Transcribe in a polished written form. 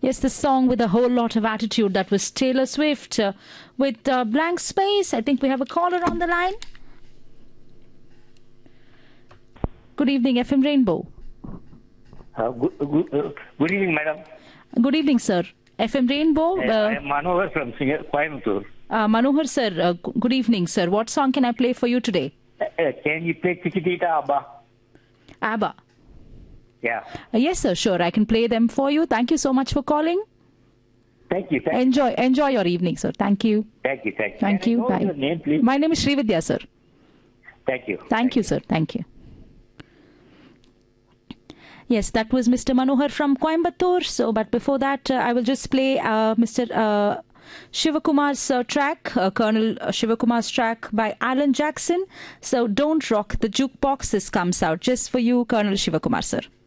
Yes, the song with a whole lot of attitude. That was Taylor Swift with Blank Space. I think we have a caller on the line. Good evening, FM Rainbow. Good evening, madam. Good evening, sir. FM Rainbow. I am Manohar from Coimbatore. Manohar, sir. Good evening, sir. What song can I play for you today? Can you play Chiquitita Abba? ABBA. Yeah. Yes, sir. Sure. I can play them for you. Thank you so much for calling. Thank you. Enjoy your evening, sir. Thank you. Thank you. Thank you. Can I know your name, please? My name is Srividya, sir. Thank you. Thank you, sir. Thank you. Yes, that was Mr. Manohar from Coimbatore. So, but before that, I will just play Mr. Shivakumar's track, Colonel Shivakumar's track by Alan Jackson. So, Don't Rock the Jukebox. This comes out just for you, Colonel Shivakumar, sir.